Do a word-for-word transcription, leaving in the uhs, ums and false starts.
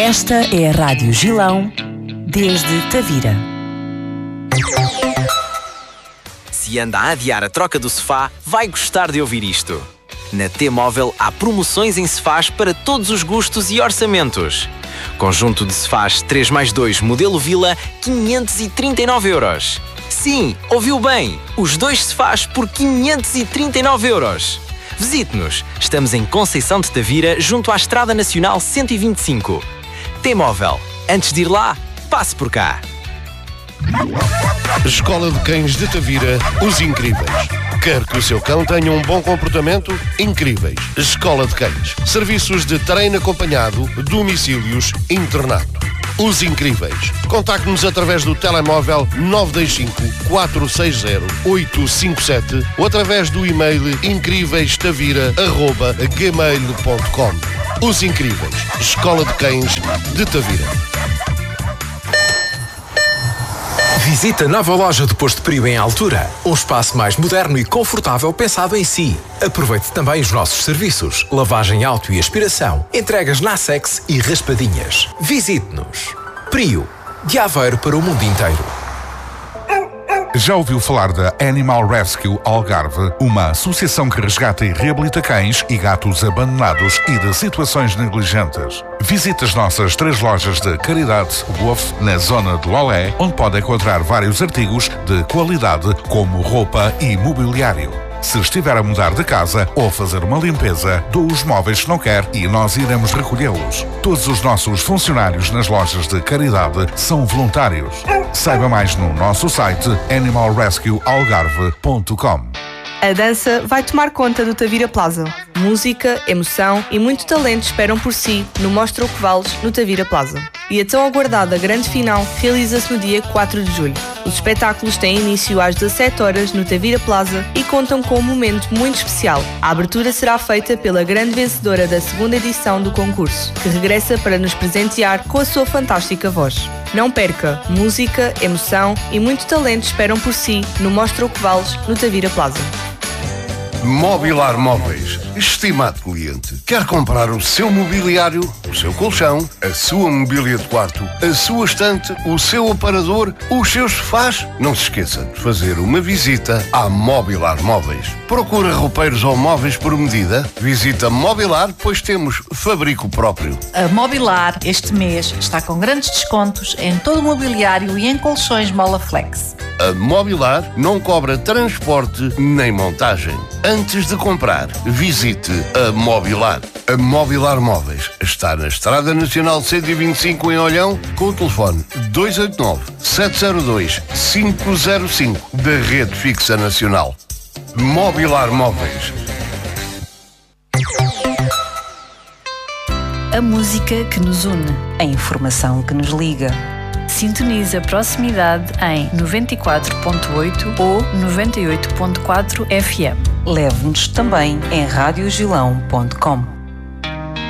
Esta é a Rádio Gilão, desde Tavira. Se anda a adiar a troca do sofá, vai gostar de ouvir isto. Na T-Móvel há promoções em sofás para todos os gostos e orçamentos. Conjunto de sofás três mais dois modelo Vila, quinhentos e trinta e nove euros. Sim, ouviu bem! Os dois sofás por quinhentos e trinta e nove euros. Visite-nos. Estamos em Conceição de Tavira, junto à Estrada Nacional cento e vinte e cinco. T-Móvel. Antes de ir lá, passe por cá. Escola de Cães de Tavira, os Incríveis. Quer que o seu cão tenha um bom comportamento? Incríveis. Escola de Cães. Serviços de treino acompanhado, domicílios, internato. Os Incríveis. Contacte-nos através do telemóvel nove dois cinco, quatro seis zero, oito cinco sete ou através do e-mail incríveis-tavira arroba gmail ponto com. Os Incríveis. Escola de Cães de Tavira. Visita a nova loja do Posto Prio em Altura. Um espaço mais moderno e confortável pensado em si. Aproveite também os nossos serviços. Lavagem auto e aspiração. Entregas na Sex e raspadinhas. Visite-nos. Prio. De Aveiro para o mundo inteiro. Já ouviu falar da Animal Rescue Algarve, uma associação que resgata e reabilita cães e gatos abandonados e de situações negligentes? Visite as nossas três lojas de caridade Wolf na zona de Lolé, onde pode encontrar vários artigos de qualidade como roupa e mobiliário. Se estiver a mudar de casa ou fazer uma limpeza, doe os móveis que não quer e nós iremos recolhê-los. Todos os nossos funcionários nas lojas de caridade são voluntários. Saiba mais no nosso site animal rescue algarve ponto com. A dança vai tomar conta do Tavira Plaza. Música, emoção e muito talento esperam por si no Mostra o que Vales, no Tavira Plaza. E a tão aguardada grande final realiza-se no dia quatro de julho. Os espetáculos têm início às dezassete horas no Tavira Plaza e contam com um momento muito especial. A abertura será feita pela grande vencedora da segunda edição do concurso, que regressa para nos presentear com a sua fantástica voz. Não perca! Música, emoção e muito talento esperam por si no Mostra o que Vales, no Tavira Plaza. Mobilar Móveis. Estimado cliente, quer comprar o seu mobiliário, o seu colchão, a sua mobília de quarto, a sua estante, o seu aparador, os seus sofás? Não se esqueça de fazer uma visita à Mobilar Móveis. Procura roupeiros ou móveis por medida? Visita Mobilar, pois temos fabrico próprio. A Mobilar este mês está com grandes descontos em todo o mobiliário e em colchões Molaflex. A Mobilar não cobra transporte nem montagem. Antes de comprar, visite a Mobilar. A Mobilar Móveis está na Estrada Nacional cento e vinte e cinco em Olhão, com o telefone dois oito nove, sete zero dois, cinco zero cinco da Rede Fixa Nacional. Mobilar Móveis. A música que nos une, a informação que nos liga. Sintonize a proximidade em noventa e quatro ponto oito ou noventa e oito ponto quatro F M. Leve-nos também em rádio gilão ponto com.